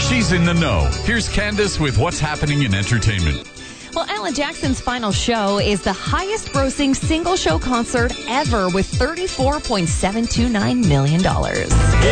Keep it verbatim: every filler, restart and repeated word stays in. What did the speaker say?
She's in the know. Here's Candace with what's happening in entertainment. Well, Alan Jackson's final show is the highest-grossing single-show concert ever with thirty-four point seven two nine million dollars.